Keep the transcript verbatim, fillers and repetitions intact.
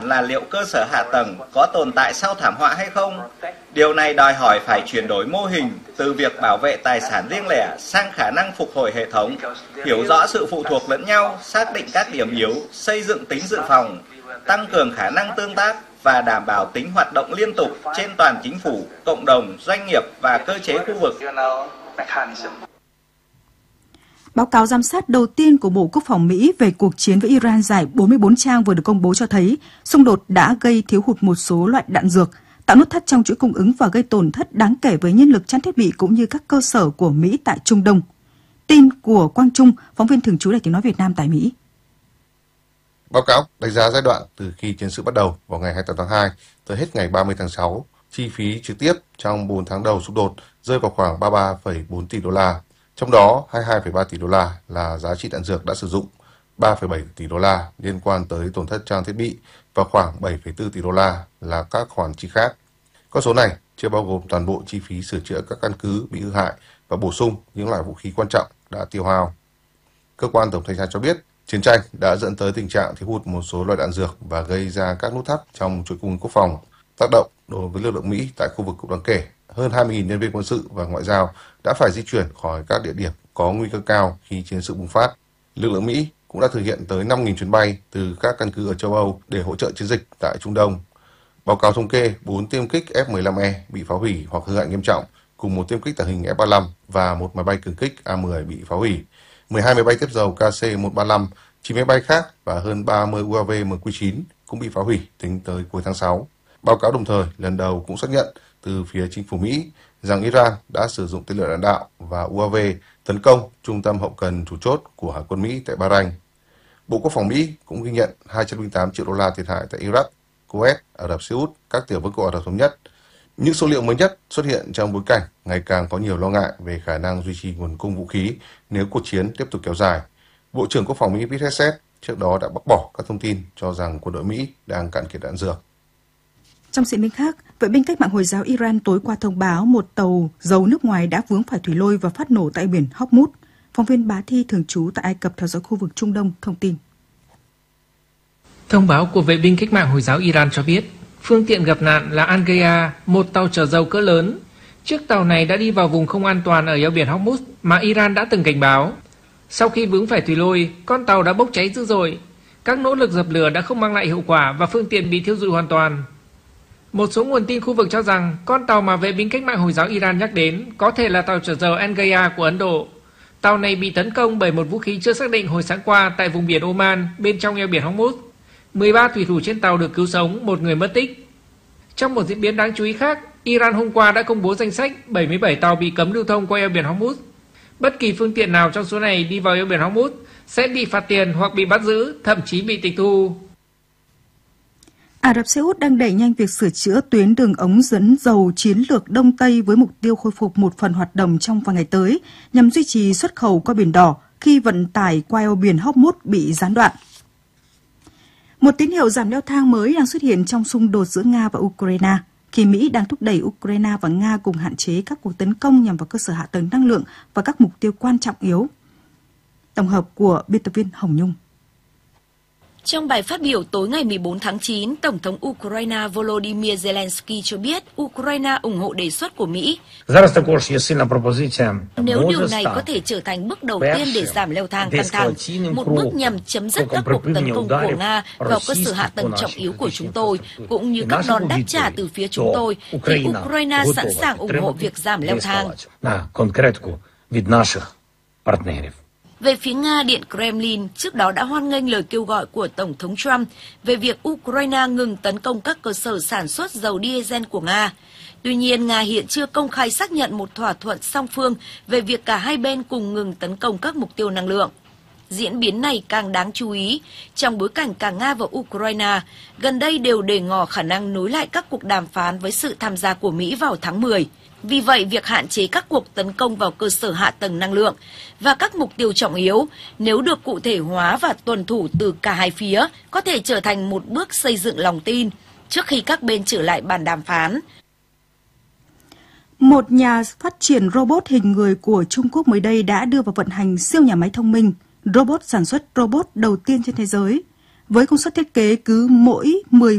là liệu cơ sở hạ tầng có tồn tại sau thảm họa hay không. Điều này đòi hỏi phải chuyển đổi mô hình từ việc bảo vệ tài sản riêng lẻ sang khả năng phục hồi hệ thống, hiểu rõ sự phụ thuộc lẫn nhau, xác định các điểm yếu, xây dựng tính dự phòng, tăng cường khả năng tương tác và đảm bảo tính hoạt động liên tục trên toàn chính phủ, cộng đồng, doanh nghiệp và cơ chế khu vực. Báo cáo giám sát đầu tiên của Bộ Quốc phòng Mỹ về cuộc chiến với Iran dài bốn mươi bốn trang vừa được công bố cho thấy xung đột đã gây thiếu hụt một số loại đạn dược, tạo nút thắt trong chuỗi cung ứng và gây tổn thất đáng kể với nhân lực trang thiết bị cũng như các cơ sở của Mỹ tại Trung Đông. Tin của Quang Trung, phóng viên thường trú Đài Tiếng nói Việt Nam tại Mỹ. Báo cáo đánh giá giai đoạn từ khi chiến sự bắt đầu vào ngày hai mươi tám tháng hai tới hết ngày ba mươi tháng sáu, chi phí trực tiếp trong bốn tháng đầu xung đột rơi vào khoảng ba mươi ba phẩy bốn tỷ đô la. Trong đó, hai mươi hai phẩy ba tỷ đô la là giá trị đạn dược đã sử dụng, ba phẩy bảy tỷ đô la liên quan tới tổn thất trang thiết bị và khoảng bảy phẩy bốn tỷ đô la là các khoản chi khác. Con số này chưa bao gồm toàn bộ chi phí sửa chữa các căn cứ bị hư hại và bổ sung những loại vũ khí quan trọng đã tiêu hao. Cơ quan tổng thanh tra cho biết, chiến tranh đã dẫn tới tình trạng thiếu hụt một số loại đạn dược và gây ra các nút thắt trong chuỗi cung ứng quốc phòng, tác động đối với lực lượng Mỹ tại khu vực cũng đáng kể. Hơn hai mươi nghìn nhân viên quân sự và ngoại giao đã phải di chuyển khỏi các địa điểm có nguy cơ cao khi chiến sự bùng phát. Lực lượng Mỹ cũng đã thực hiện tới năm nghìn chuyến bay từ các căn cứ ở châu Âu để hỗ trợ chiến dịch tại Trung Đông. Báo cáo thống kê bốn tiêm kích F mười lăm E bị phá hủy hoặc hư hại nghiêm trọng, cùng một tiêm kích tàng hình F ba mươi lăm và một máy bay cường kích A mười bị phá hủy, mười hai máy bay tiếp dầu K C một ba lăm, chín máy bay khác và hơn ba mươi U A V M Q chín cũng bị phá hủy tính tới cuối tháng sáu. Báo cáo đồng thời lần đầu cũng xác nhận từ phía chính phủ Mỹ rằng Iran đã sử dụng tên lửa đạn đạo và U A V tấn công trung tâm hậu cần chủ chốt của Hải quân Mỹ tại Bahrain. Bộ Quốc phòng Mỹ cũng ghi nhận hai trăm lẻ tám triệu đô la thiệt hại tại Iraq, Kuwait, Ả Rập Xê Út, các tiểu vương quốc Ả Rập Thống Nhất. Những số liệu mới nhất xuất hiện trong bối cảnh ngày càng có nhiều lo ngại về khả năng duy trì nguồn cung vũ khí nếu cuộc chiến tiếp tục kéo dài. Bộ trưởng Quốc phòng Mỹ Pete Hegseth trước đó đã bác bỏ các thông tin cho rằng quân đội Mỹ đang cạn kiệt đạn dược. Trong diễn biến khác, vệ binh cách mạng Hồi giáo Iran tối qua thông báo một tàu dầu nước ngoài đã vướng phải thủy lôi và phát nổ tại biển Hormuz. Phóng viên Bá Thi thường trú tại Ai Cập theo dõi khu vực Trung Đông thông tin. Thông báo của vệ binh cách mạng Hồi giáo Iran cho biết, phương tiện gặp nạn là Al-Ghaya, một tàu chở dầu cỡ lớn. Chiếc tàu này đã đi vào vùng không an toàn ở eo biển Hormuz mà Iran đã từng cảnh báo. Sau khi vướng phải thủy lôi, con tàu đã bốc cháy dữ dội. Các nỗ lực dập lửa đã không mang lại hiệu quả và phương tiện bị thiêu rụi hoàn toàn. Một số nguồn tin khu vực cho rằng con tàu mà vệ binh cách mạng Hồi giáo Iran nhắc đến có thể là tàu chở dầu Al-Ghaya của Ấn Độ. Tàu này bị tấn công bởi một vũ khí chưa xác định hồi sáng qua tại vùng biển Oman bên trong eo biển Hormuz. mười ba thủy thủ trên tàu được cứu sống, một người mất tích. Trong một diễn biến đáng chú ý khác, Iran hôm qua đã công bố danh sách bảy mươi bảy tàu bị cấm lưu thông qua eo biển Hormuz. Bất kỳ phương tiện nào trong số này đi vào eo biển Hormuz sẽ bị phạt tiền hoặc bị bắt giữ, thậm chí bị tịch thu. Ả Rập Xê Út đang đẩy nhanh việc sửa chữa tuyến đường ống dẫn dầu chiến lược Đông Tây với mục tiêu khôi phục một phần hoạt động trong vài ngày tới nhằm duy trì xuất khẩu qua Biển Đỏ khi vận tải qua eo biển Hormuz bị gián đoạn. Một tín hiệu giảm leo thang mới đang xuất hiện trong xung đột giữa Nga và Ukraine khi Mỹ đang thúc đẩy Ukraine và Nga cùng hạn chế các cuộc tấn công nhằm vào cơ sở hạ tầng năng lượng và các mục tiêu quan trọng yếu. Tổng hợp của biên tập viên Hồng Nhung. Trong bài phát biểu tối ngày mười bốn tháng chín, Tổng thống Ukraine Volodymyr Zelensky cho biết Ukraine ủng hộ đề xuất của Mỹ. Nếu điều này có thể trở thành bước đầu tiên để giảm leo thang căng thẳng, một bước nhằm chấm dứt các cuộc tấn công của Nga vào cơ sở hạ tầng trọng yếu của chúng tôi, cũng như các đòn đáp trả từ phía chúng tôi, thì Ukraine sẵn sàng ủng hộ việc giảm leo thang. Về phía Nga, Điện Kremlin trước đó đã hoan nghênh lời kêu gọi của Tổng thống Trump về việc Ukraine ngừng tấn công các cơ sở sản xuất dầu diesel của Nga. Tuy nhiên, Nga hiện chưa công khai xác nhận một thỏa thuận song phương về việc cả hai bên cùng ngừng tấn công các mục tiêu năng lượng. Diễn biến này càng đáng chú ý trong bối cảnh cả Nga và Ukraine gần đây đều đề ngỏ khả năng nối lại các cuộc đàm phán với sự tham gia của Mỹ vào tháng mười. Vì vậy, việc hạn chế các cuộc tấn công vào cơ sở hạ tầng năng lượng và các mục tiêu trọng yếu, nếu được cụ thể hóa và tuân thủ từ cả hai phía, có thể trở thành một bước xây dựng lòng tin trước khi các bên trở lại bàn đàm phán. Một nhà phát triển robot hình người của Trung Quốc mới đây đã đưa vào vận hành siêu nhà máy thông minh, robot sản xuất robot đầu tiên trên thế giới. Với công suất thiết kế cứ mỗi mười